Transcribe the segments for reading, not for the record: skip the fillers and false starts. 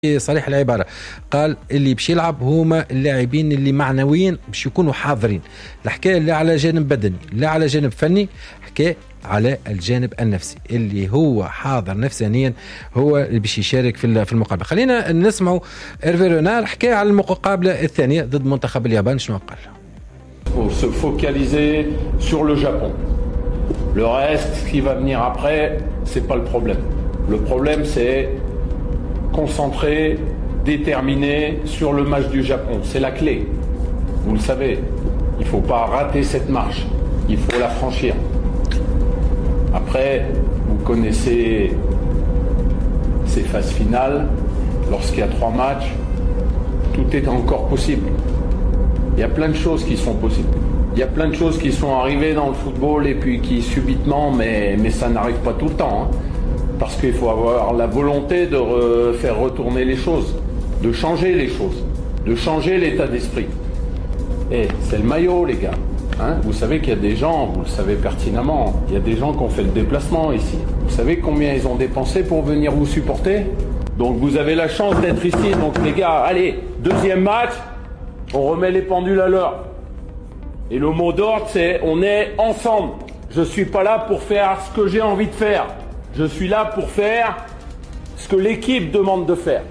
صريح العبارة، قال اللي باش يلعب هما اللاعبين اللي معنويين باش يكونوا حاضرين. الحكاية لا على جانب بدني لا على جانب فني، حكاية على الجانب النفسي اللي هو حاضر نفسانيا هو اللي باش يشارك في المقابلة. خلينا نسمعوا إيرفي رونار حكاية على المقابلة الثانية ضد منتخب اليابان. شنو قال؟ Faut se focaliser sur le Japon. Le reste, ce qui va venir après, c'est pas le problème. Le problème, c'est concentré, déterminé sur le match du Japon. C'est la clé. Vous le savez. Il faut pas rater cette marche. Il faut la franchir. Après, vous connaissez ces phases finales. Lorsqu'il y a 3 matchs, tout est encore possible. Il y a plein de choses qui sont possibles. Il y a plein de choses qui sont arrivées dans le football et puis qui subitement, mais ça n'arrive pas tout le temps. Hein. Parce qu'il faut avoir la volonté de faire retourner les choses, de changer les choses, de changer l'état d'esprit. Et c'est le maillot, les gars. Hein, vous savez qu'il y a des gens, vous le savez pertinemment, il y a des gens qui ont fait le déplacement ici. Vous savez combien ils ont dépensé pour venir vous supporter? Donc vous avez la chance d'être ici. Donc les gars, allez, deuxième match. On remet les pendules à l'heure. Et le mot d'ordre, c'est on est ensemble. Je ne suis pas là pour faire ce que j'ai envie de faire. Je suis là pour faire ce que l'équipe demande de faire.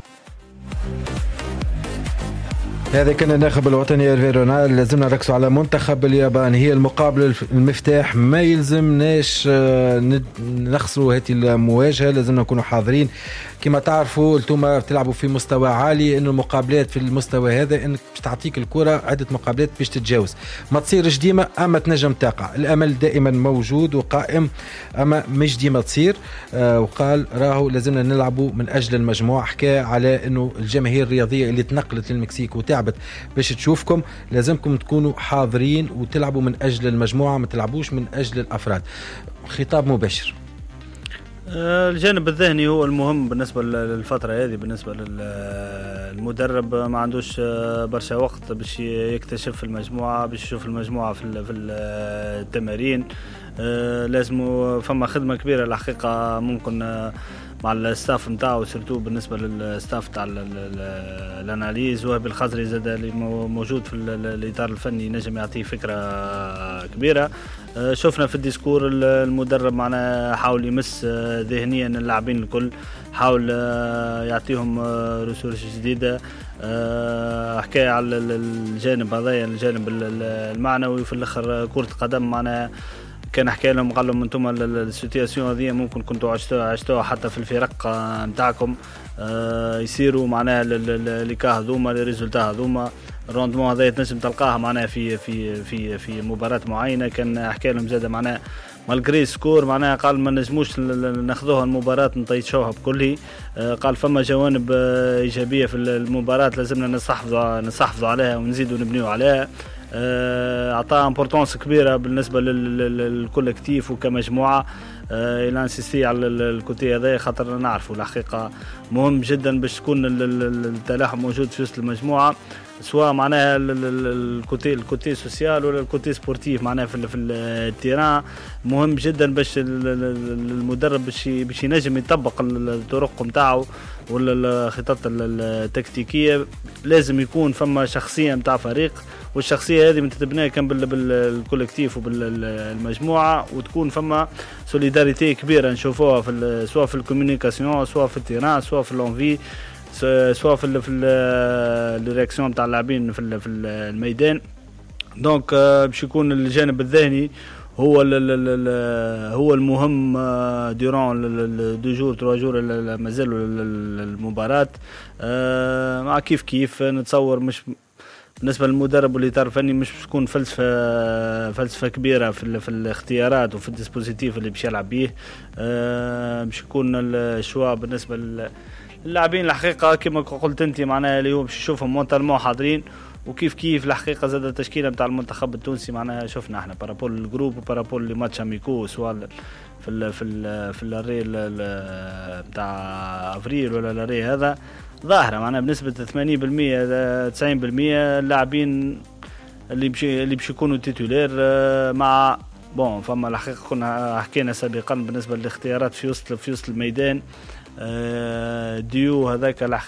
هذا كان الناخب الوطني إيرفي رونار. لازمنا نركزوا على منتخب اليابان، هي المقابلة المفتاح، ما يلزمناش نخسروا هذه المواجهة، لازمنا نكونوا حاضرين. كما تعرفوا انتم بتلعبوا في مستوى عالي، انه المقابلات في المستوى هذا انك تعطيك الكرة عدة مقابلات باش تتجاوز، ما تصيرش ديما اما تنجم تقع. الامل دائما موجود وقائم اما مش ديما تصير. وقال راهو لازمنا نلعبوا من اجل المجموعة. حكى على انه الجماهير الرياضية اللي تنقلت للمكسيك وتعبت باش تشوفكم، لازمكم تكونوا حاضرين وتلعبوا من اجل المجموعة، ما تلعبوش من اجل الافراد. خطاب مباشر. الجانب الذهني هو المهم بالنسبة للفترة هذه. بالنسبة للمدرب ما عندوش برشا وقت باش يكتشف المجموعة، باش يشوف المجموعة في التمارين. لازم فما خدمة كبيرة الحقيقة ممكن مع الستاف نتاعو، سيرتو بالنسبة للستاف تاع الاناليز. وهب الخزري زاد اللي موجود في الإطار الفني نجم يعطيه فكرة كبيرة. شفنا في الديسكور المدرب معنا حاول يمس ذهنيا اللاعبين الكل، حاول يعطيهم رسورس جديدة. حكاية على الجانب هذا، الجانب المعنوي في الآخر كرة قدم. معنا كان حكى لهم قال لهم انتم السيتياسيون هذه ممكن كنتوا عشتوها حتى في الفرق نتاعكم. يصيروا معناها اللي هذوما لي ريزولتا هذوما الروندمون هذا تنجم تلقاها معناها في مباراة معينة. كان حكى لهم زاد معناها مالغري سكور معناها قال ما نجموش ناخذوها المباراة نطيشوها بكله. قال فما جوانب إيجابية في المباراة لازمنا نستحفظوا عليها ونزيدوا نبنيوا عليها. أعطاها امبورطونس كبيرة بالنسبة للكولكتيف وكمجموعة. إلى انسيستي على الكوتي هذا خاطر نعرفوا الحقيقة مهم جدا باش تكون التلاحم موجود في وسط المجموعة، سواء معناها الكوتي سوسيال ولا الكوتي سبورتيف. معناها في التيران مهم جدا باش المدرب باش ينجم يطبق الطرق نتاعو ولا الخطط التكتيكية. لازم يكون فما شخصية نتاع فريق، والشخصية هذه تتبنى كان بالكولكتيف وبالمجموعة، وتكون فما سوليداريتي كبيرة نشوفوها سواء في الكوميونيكاسيون، سواء في التيران، سواء في اللونفي، سواء في الرياكسيون تاع اللاعبين في الميدان. دونك باش يكون الجانب الذهني هو المهم دوران 2 جور 3 جور مازالوا المباراة. مع كيف نتصور مش بالنسبة للمدرب والإطار الفني مش تكون فلسفة كبيرة في الاختيارات وفي الديسبوزيتيف اللي باش يلعب بيه. باش يكون الشواء بالنسبة للاعبين الحقيقة كما قلت انت معناها اليوم باش نشوفهم مونتالمون حاضرين. وكيف الحقيقة زاد التشكيلة متاع المنتخب التونسي معناها شفنا احنا بارابول الجروب وبارابول لي ماتش اميكو، سواء في الري متاع افريل ولا الري هذا ظاهرة معناها بنسبة 80% 90% اللاعبين اللي باش يكونوا تيتولير. مع فما الحقيقة كنا حكينا سابقا بالنسبة للاختيارات في وسط الميدان. ديو هذاك